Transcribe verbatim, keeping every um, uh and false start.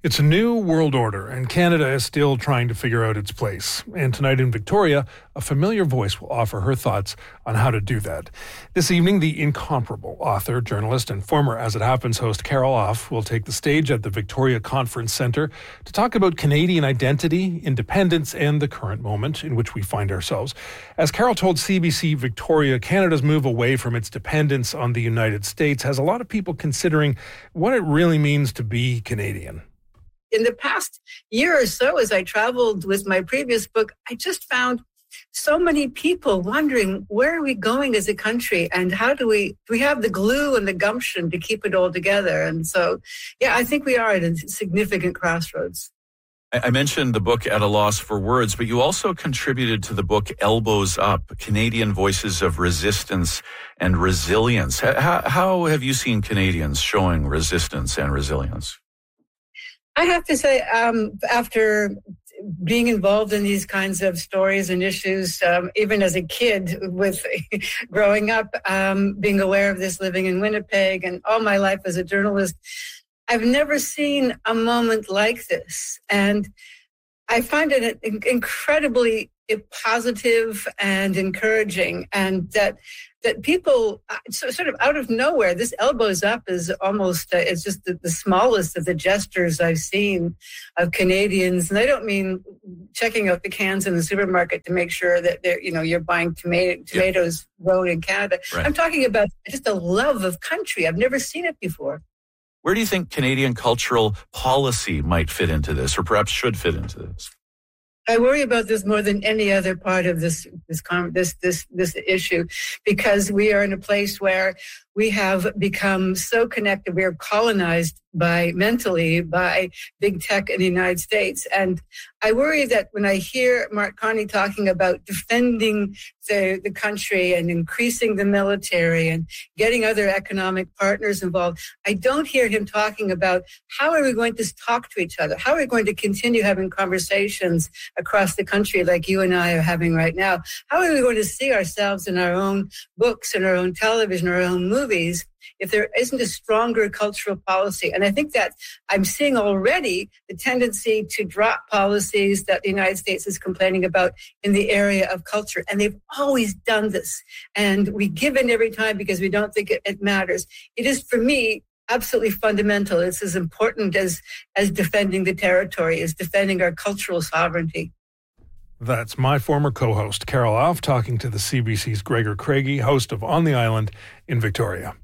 It's a new world order, and Canada is still trying to figure out its place. And tonight in Victoria, a familiar voice will offer her thoughts on how to do that. This evening, the incomparable author, journalist, and former As It Happens host Carol Off will take the stage at the Victoria Conference Centre to talk about Canadian identity, independence, and the current moment in which we find ourselves. As Carol told C B C Victoria, Canada's move away from its dependence on the United States has a lot of people considering what it really means to be Canadian. In the past year or so, as I traveled with my previous book, I just found so many people wondering, where are we going as a country, and how do we, do we have the glue and the gumption to keep it all together? And so, yeah, I think we are at a significant crossroads. I mentioned the book At a Loss for Words, but you also contributed to the book Elbows Up, Canadian Voices of Resistance and Resilience. How, how have you seen Canadians showing resistance and resilience? I have to say, um, after being involved in these kinds of stories and issues, um, even as a kid with growing up, um, being aware of this, living in Winnipeg, and all my life as a journalist, I've never seen a moment like this. And I find it incredibly positive and encouraging, and that that people sort of out of nowhere, this elbows up is almost, uh, it's just the, the smallest of the gestures I've seen of Canadians. And I don't mean checking out the cans in the supermarket to make sure that they're, you know, you're buying tomato, tomatoes yeah. grown in Canada. Right. I'm talking about just a love of country. I've never seen it before. Where do you think Canadian cultural policy might fit into this, or perhaps should fit into this? I worry about this more than any other part of this this this this this issue, because we are in a place where we have become so connected. We are colonized by mentally by big tech in the United States, and I worry that when I hear Mark Carney talking about defending the the country and increasing the military and getting other economic partners involved, I don't hear him talking about how are we going to talk to each other, how are we going to continue having conversations across the country like you and I are having right now, how are we going to see ourselves in our own books and our own television, our own movies, movies if there isn't a stronger cultural policy. And I think that I'm seeing already the tendency to drop policies that the United States is complaining about in the area of culture. And they've always done this. And we give in every time because we don't think it, it matters. It is, for me, absolutely fundamental. It's as important as, as defending the territory, as defending our cultural sovereignty. That's my former co-host, Carol Off, talking to the C B C's Gregor Craigie, host of On the Island in Victoria.